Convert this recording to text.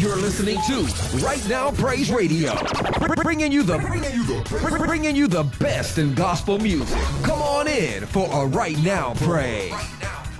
You're listening to Right Now Praise Radio, bringing you the best in gospel music. Come on in for a Right Now Praise.